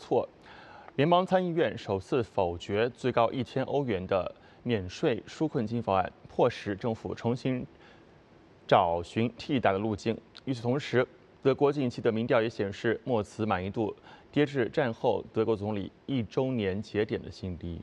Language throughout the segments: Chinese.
错。联邦参议院首次否决最高$1000的免税纾困金方案，迫使政府重新找寻替代的路径。与此同时，德国近期的民调也显示，默茨满意度跌至战后德国总理1周年节点的新低。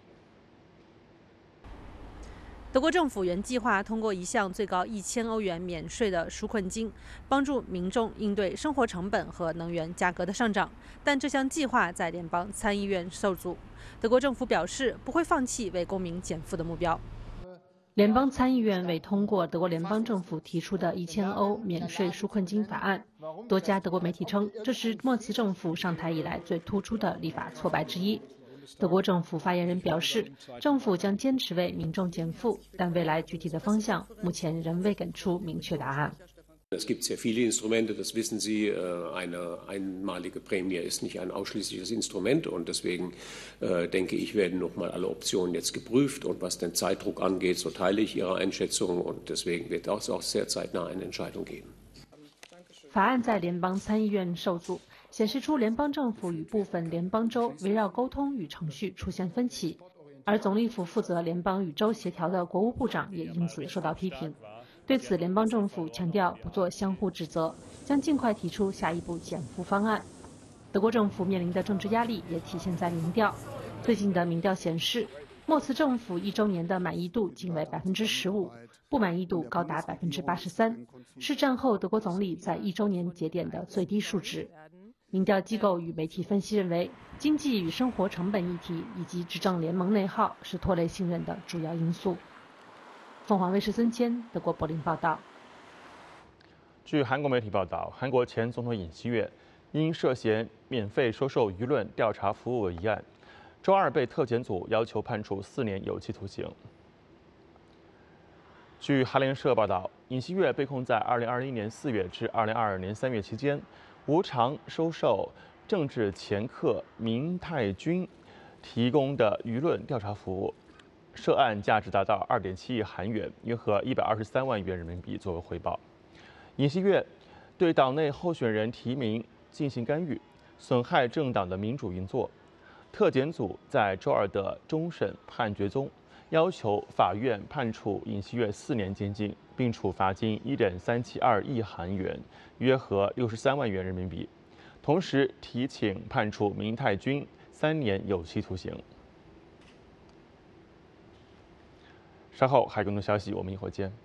德国政府原计划通过一项最高$1000免税的纾困金，帮助民众应对生活成本和能源价格的上涨。但这项计划在联邦参议院受阻。德国政府表示不会放弃为公民减负的目标。 联邦参议院未通过德国联邦政府提出的$1000免税纾困金法案。多家德国媒体称，这是默茨政府上台以来最突出的立法挫败之一。德国政府发言人表示，政府将坚持为民众减负，但未来具体的方向目前仍未给出明确答案。 Es gibt sehr viele Instrumente, das wissen Sie. Eine einmalige Prämie ist nicht ein ausschließliches Instrument und deswegen denke ich, werden nochmal alle Optionen jetzt geprüft. Und was den Zeitdruck angeht, so teile ich Ihre Einschätzung und deswegen wird es auch sehr zeitnah eine Entscheidung geben. 法案在联邦参议院受阻，显示出联邦政府与部分联邦州围绕沟通与程序出现分歧，而总理府负责联邦与州协调的国务部长也因此受到批评。对此，联邦政府强调不做相互指责，将尽快提出下一步减负方案。德国政府面临的政治压力也体现在民调。最近的民调显示，默茨政府1周年的满意度仅为15%，不满意度高达83%，是战后德国总理在1周年节点的最低数值。民调机构与媒体分析认为，经济与生活成本议题以及执政联盟内耗是拖累信任的主要因素。凤凰卫视孙谦，德国柏林报道。 据韩国媒体报道，韩国前总统尹锡悦因涉嫌免费收受舆论调查服务一案，周二被特检组要求判处4年有期徒刑。据韩联社报道，尹锡悦被控在2021年4月至2022年3月期间，无偿收受政治掮客明泰君提供的舆论调查服务。涉案价值达到2.7亿韩元，约合123万元人民币作为回报。尹锡悦对党内候选人提名进行干预，损害政党的民主运作。特检组在周二的终审判决中，要求法院判处尹锡悦4年监禁，并处罚金1.372亿韩元，约合63万元人民币。同时提请判处明泰君3年有期徒刑。稍后还有更多消息，我们一会儿见。